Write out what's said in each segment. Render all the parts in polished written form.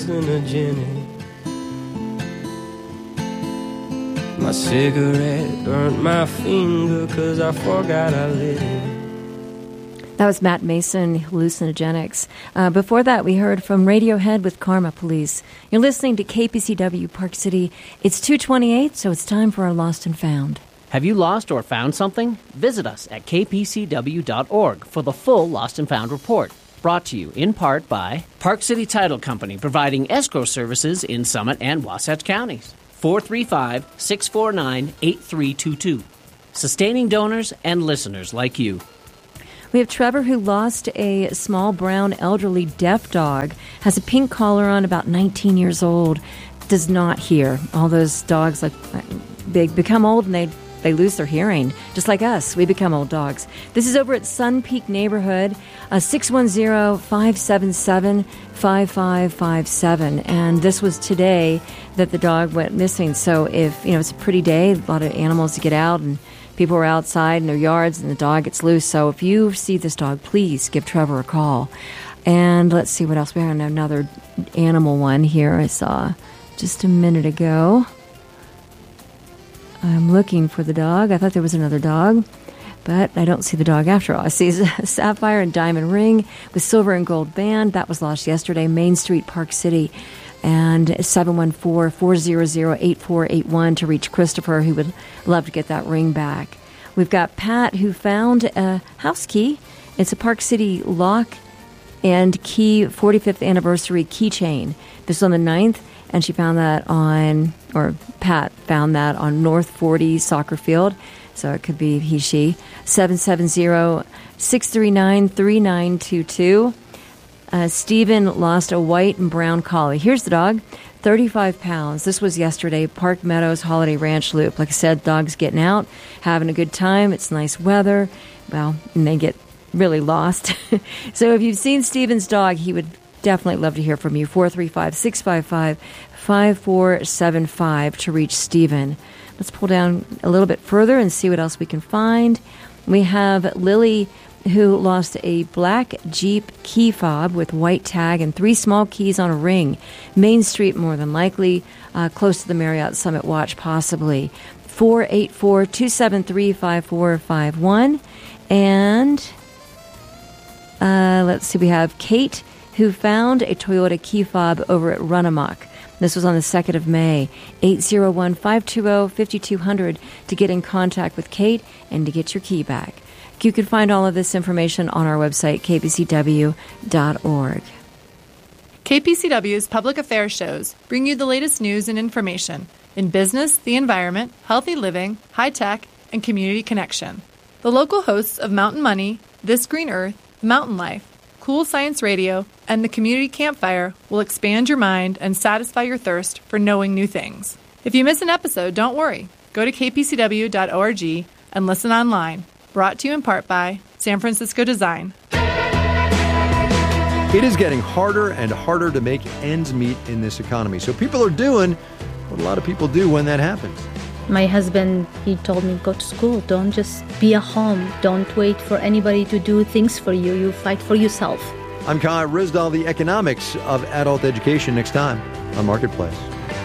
hallucinogenic. My cigarette burnt my finger 'cause I forgot I lit it. That was Matt Mason, Hallucinogenics. Before that, we heard from Radiohead with Karma Police. You're listening to KPCW Park City. It's 2:28, so it's time for our Lost and Found. Have you lost or found something? Visit us at kpcw.org for the full Lost and Found report. Brought to you in part by Park City Title Company, providing escrow services in Summit and Wasatch counties. 435-649-8322. Sustaining donors and listeners like you. We have Trevor, who lost a small brown elderly deaf dog, has a pink collar on, about 19 years old, does not hear. All those dogs, they become old and they lose their hearing, just like us. We become old dogs. This is over at Sun Peak Neighborhood, 610-577-5557. And this was today that the dog went missing. So if, it's a pretty day, a lot of animals to get out, and people are outside in their yards, and the dog gets loose. So if you see this dog, please give Trevor a call. And let's see what else. We have another animal one here I saw just a minute ago. I'm looking for the dog. I thought there was another dog, but I don't see the dog after all. I see a sapphire and diamond ring with silver and gold band. That was lost yesterday, Main Street, Park City. And 714-400-8481 to reach Christopher, who would love to get that ring back. We've got Pat, who found a house key. It's a Park City lock and key 45th anniversary keychain. This is on the 9th, and she found that Pat found that on North 40 soccer field. So it could be he, she. 770-639-3922. Stephen lost a white and brown collie. Here's the dog, 35 pounds. This was yesterday, Park Meadows Holiday Ranch Loop. Like I said, dog's getting out, having a good time. It's nice weather. Well, and they get really lost. So if you've seen Stephen's dog, he would definitely love to hear from you. 435-655-5475 to reach Stephen. Let's pull down a little bit further and see what else we can find. We have Lily, who lost a black Jeep key fob with white tag and 3 small keys on a ring. Main Street, more than likely, close to the Marriott Summit Watch, possibly. 484-273-5451. And let's see, we have Kate, who found a Toyota key fob over at Runamuck. This was on the 2nd of May. 801-520-5200 to get in contact with Kate and to get your key back. You can find all of this information on our website, kpcw.org. KPCW's public affairs shows bring you the latest news and information in business, the environment, healthy living, high tech, and community connection. The local hosts of Mountain Money, This Green Earth, Mountain Life, Cool Science Radio, and the Community Campfire will expand your mind and satisfy your thirst for knowing new things. If you miss an episode, don't worry. Go to kpcw.org and listen online. Brought to you in part by San Francisco Design. It is getting harder and harder to make ends meet in this economy. So people are doing what a lot of people do when that happens. My husband, he told me, go to school. Don't just be at home. Don't wait for anybody to do things for you. You fight for yourself. I'm Kai Rizdal, the economics of adult education, next time on Marketplace.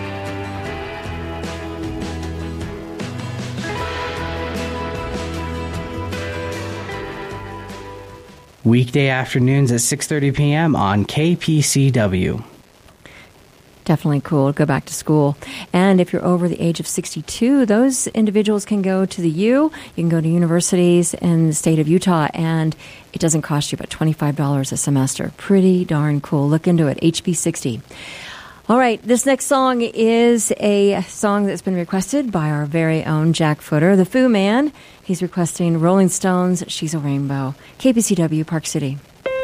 Weekday afternoons at 6:30 p.m. on KPCW. Definitely cool. Go back to school. And if you're over the age of 62, those individuals can go to the U. You can go to universities in the state of Utah, and it doesn't cost you but $25 a semester. Pretty darn cool. Look into it. HB60. All right, this next song is a song that's been requested by our very own Jack Footer, the Foo Man. He's requesting Rolling Stones' She's a Rainbow. KPCW, Park City.